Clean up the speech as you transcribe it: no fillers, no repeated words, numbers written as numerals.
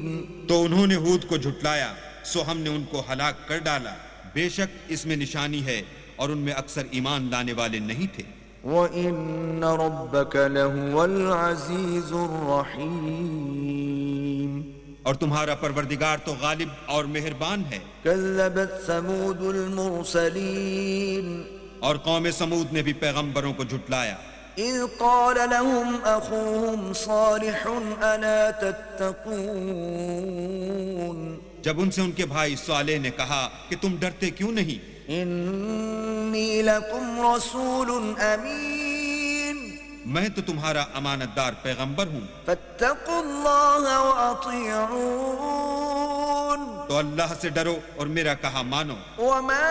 तो उन्होंने हूद को झुटलाया, सो हमने उनको हलाक कर डाला। बेशक इसमें निशानी है और उनमें अक्सर ईमान लाने वाले नहीं थे। وَإِنَّ رَبَّكَ لَهُوَ الْعَزِيزُ الرَّحِيمُ और तुम्हारा परवरदिगार तो गालिब और मेहरबान है। كَذَّبَتْ ثَمُودُ الْمُرْسَلِينَ और कौम समूद ने भी पैगंबरों को झुटलाया। إِذْ قَالَ لَهُمْ أَخُوهُمْ صَالِحٌ أَلَا تَتَّقُونَ जब उनसे उनके भाई सालेह ने कहा कि तुम डरते क्यों नहीं। إِنِّي لَكُمْ रसूल अमीन मैं तो तुम्हारा अमानतदार पैगंबर हूँ। फत्तक़ु अल्लाह वअतीऊन तो अल्लाह से डरो और मेरा कहा मानो। वमा